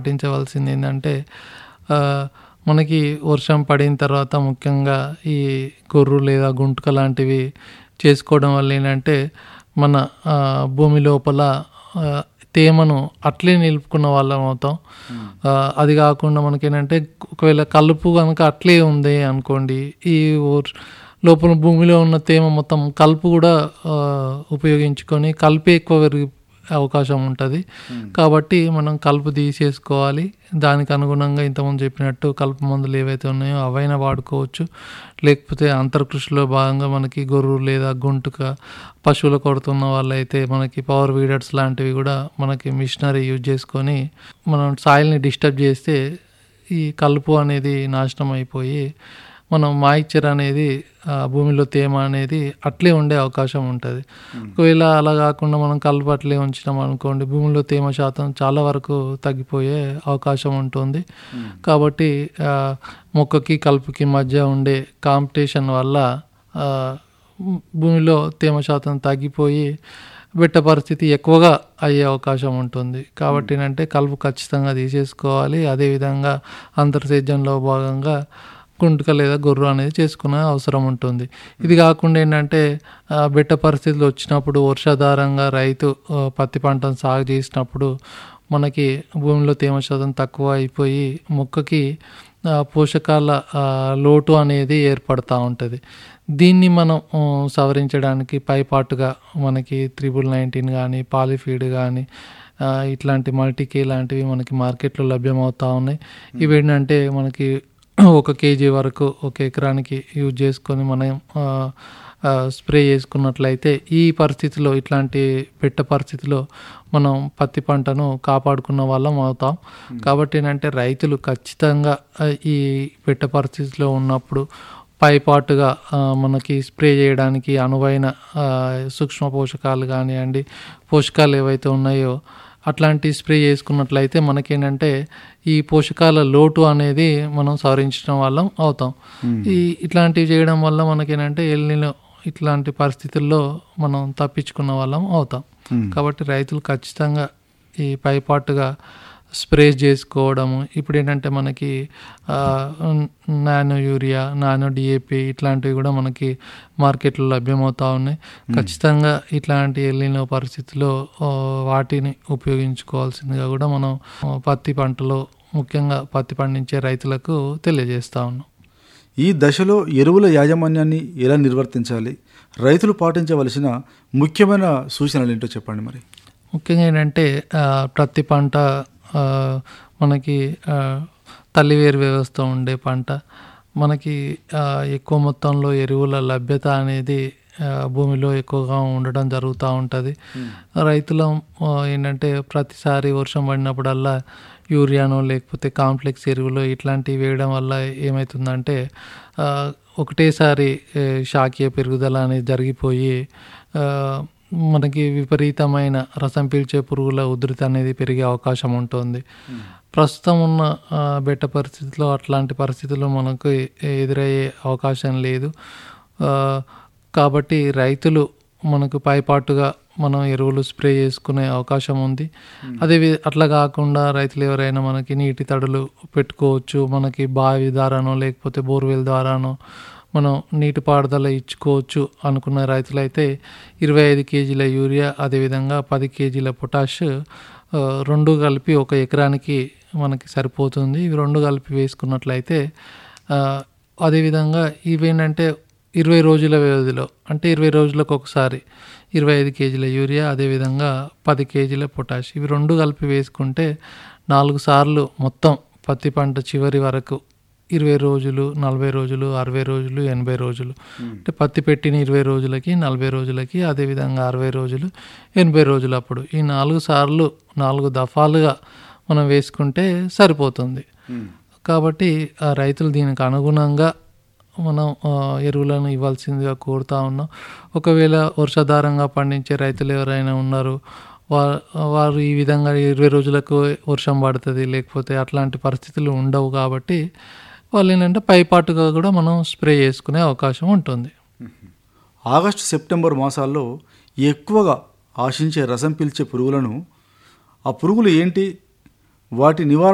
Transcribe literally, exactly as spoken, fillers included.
పాటించవలసింది ఏంటంటే మనకి వర్షం పడిన తర్వాత ముఖ్యంగా ఈ గొర్రు లేదా గుంటుక లాంటివి చేసుకోవడం వల్ల ఏంటంటే మన భూమి లోపల తేమను అట్లే నిలుపుకున్న వాళ్ళం అవుతాం. అది కాకుండా మనకేంటంటే ఒకవేళ కలుపు కనుక అట్లే ఉంది అనుకోండి, ఈ లోపల భూమిలో ఉన్న తేమ మొత్తం కలుపు కూడా ఉపయోగించుకొని కలుపు ఎక్కువ పెరిగి అవకాశం ఉంటుంది. కాబట్టి మనం కలుపు తీసేసుకోవాలి. దానికి అనుగుణంగా ఇంతకుముందు చెప్పినట్టు కలుపు మందులు ఏవైతే ఉన్నాయో అవైనా వాడుకోవచ్చు. లేకపోతే అంతర్కృషిలో భాగంగా మనకి గొర్రు లేదా గుంటుక పశువులు కొడుతున్న వాళ్ళైతే మనకి పవర్ వీడర్స్ లాంటివి కూడా మనకి మిషనరీ యూజ్ చేసుకొని మనం సాయిల్ని డిస్టర్బ్ చేస్తే ఈ కలుపు అనేది నాశనం అయిపోయి మనం మాయిశ్చర్ అనేది భూమిలో తేమ అనేది అట్లే ఉండే అవకాశం ఉంటుంది. ఒకవేళ అలా కాకుండా మనం కలుపు అట్లే ఉంచినాం అనుకోండి, భూమిలో తేమ శాతం చాలా వరకు తగ్గిపోయే అవకాశం ఉంటుంది. కాబట్టి మొక్కకి కలుపుకి మధ్య ఉండే కాంపిటీషన్ వల్ల భూమిలో తేమ శాతం తగ్గిపోయి బెట్ట పరిస్థితి ఎక్కువగా అయ్యే అవకాశం ఉంటుంది. కాబట్టి ఏంటంటే కలుపు ఖచ్చితంగా తీసేసుకోవాలి. అదేవిధంగా అంతర్సేద్యంలో భాగంగా గుంటుక లేదా గొర్రు అనేది చేసుకునే అవసరం ఉంటుంది. ఇది కాకుండా ఏంటంటే బెట్ట పరిస్థితులు వచ్చినప్పుడు వర్షాధారంగా రైతు పత్తి పంటను సాగు చేసినప్పుడు మనకి భూమిలో తేమ శాతం తక్కువ అయిపోయి మొక్కకి పోషకాల లోటు అనేది ఏర్పడుతూ ఉంటుంది. దీన్ని మనం సవరించడానికి పైపాటుగా మనకి త్రిబుల్ నైన్టీన్ కానీ పాలిఫీడ్ కానీ ఇట్లాంటి మల్టీకే లాంటివి మనకి మార్కెట్లో లభ్యమవుతూ ఉన్నాయి. ఇవి ఏంటంటే మనకి ఒక కేజీ వరకు ఒక ఎకరానికి యూజ్ చేసుకొని మనం స్ప్రే చేసుకున్నట్లయితే ఈ పరిస్థితిలో ఇట్లాంటి పెట్ట పరిస్థితిలో మనం పత్తి పంటను కాపాడుకున్న వాళ్ళం అవుతాం. కాబట్టి ఏంటంటే రైతులు ఖచ్చితంగా ఈ పెట్ట పరిస్థితిలో ఉన్నప్పుడు పైపాటుగా మనకి స్ప్రే చేయడానికి అనువైన సూక్ష్మ పోషకాలు కానివ్వండి, పోషకాలు ఏవైతే ఉన్నాయో అట్లాంటి స్ప్రే చేసుకున్నట్లయితే మనకేంటంటే ఈ పోషకాల లోటు అనేది మనం సవరించడం వల్ల అవుతాం. ఈ ఇట్లాంటివి చేయడం వల్ల మనకేంటంటే ఎల్నినో ఇట్లాంటి పరిస్థితుల్లో మనం తప్పించుకున్న వాళ్ళం అవుతాం. కాబట్టి రైతులు ఖచ్చితంగా ఈ పైపాటుగా స్ప్రే చేసుకోవడము. ఇప్పుడు ఏంటంటే మనకి నానో యూరియా, నానో డిఏపి ఇట్లాంటివి కూడా మనకి మార్కెట్లో లభ్యమవుతూ ఉన్నాయి. ఖచ్చితంగా ఇట్లాంటి ఎల్నినో పరిస్థితిలో వాటిని ఉపయోగించుకోవాల్సిందిగా కూడా మనం పత్తి పంటలో ముఖ్యంగా పత్తి పండించే రైతులకు తెలియజేస్తూ ఉన్నాం. ఈ దశలో ఎరువుల యాజమాన్యాన్ని ఎలా నిర్వర్తించాలి, రైతులు పాటించవలసిన ముఖ్యమైన సూచనలు ఏంటో చెప్పండి. మరి ముఖ్యంగా ఏంటంటే ప్రతి పంట మనకి తల్లివేరు వ్యవస్థ ఉండే పంట మనకి ఎక్కువ మొత్తంలో ఎరువుల లభ్యత అనేది భూమిలో ఎక్కువగా ఉండడం జరుగుతూ ఉంటుంది. రైతులు ఏంటంటే ప్రతిసారి వర్షం పడినప్పుడల్లా యూరియానో లేకపోతే కాంప్లెక్స్ ఎరువులు ఇట్లాంటివి వేయడం వల్ల ఏమవుతుందంటే ఒకటేసారి శాఖీయ పెరుగుదల అనేది జరిగిపోయి మనకి విపరీతమైన రసం పీల్చే పురుగుల ఉధృతి అనేది పెరిగే అవకాశం ఉంటుంది. ప్రస్తుతం ఉన్న బెట్ట పరిస్థితిలో అట్లాంటి పరిస్థితులు మనకు ఎదురయ్యే అవకాశం లేదు. కాబట్టి రైతులు మనకు పైపాటుగా మనం ఎరువులు స్ప్రే చేసుకునే అవకాశం ఉంది. అదే అట్లా కాకుండా రైతులు ఎవరైనా మనకి నీటి తడులు పెట్టుకోవచ్చు. మనకి బావి ద్వారానో లేకపోతే బోర్వెల్ ద్వారానో మనం నీటిపారుదల ఇచ్చుకోవచ్చు అనుకున్న రైతులైతే ఇరవై ఐదు కేజీల యూరియా అదేవిధంగా పది కేజీల పొటాష్ రెండు కలిపి ఒక ఎకరానికి మనకి సరిపోతుంది. ఇవి రెండు కలిపి వేసుకున్నట్లయితే అదేవిధంగా ఇవేంటంటే ఇరవై రోజుల వ్యవధిలో అంటే ఇరవై రోజులకు ఒకసారి ఇరవై ఐదు కేజీల యూరియా అదేవిధంగా పది కేజీల పొటాష్ ఇవి రెండు కలిపి వేసుకుంటే నాలుగు సార్లు మొత్తం పత్తి పంట చివరి వరకు ఇరవై రోజులు, నలభై రోజులు, అరవై రోజులు, ఎనభై రోజులు అంటే పత్తి పెట్టిన ఇరవై రోజులకి, నలభై రోజులకి, అదేవిధంగా అరవై రోజులు, ఎనభై రోజులు అప్పుడు ఈ నాలుగు సార్లు నాలుగు దఫాలుగా మనం వేసుకుంటే సరిపోతుంది. కాబట్టి ఆ రైతులు దీనికి అనుగుణంగా మనం ఎరువులను ఇవ్వాల్సిందిగా కోరుతా ఉన్నాం. ఒకవేళ వర్షాధారంగా పండించే రైతులు ఎవరైనా ఉన్నారు, వా వారు ఈ విధంగా ఇరవై రోజులకు వర్షం పడుతుంది లేకపోతే అట్లాంటి పరిస్థితులు ఉండవు. కాబట్టి వాళ్ళు ఏంటంటే పైపాటుగా కూడా మనం స్ప్రే చేసుకునే అవకాశం ఉంటుంది. ఆగస్టు, సెప్టెంబర్ మాసాల్లో ఎక్కువగా ఆశించే రసం పీల్చే పురుగులను, ఆ పురుగులు ఏంటి, వాటి నివారణ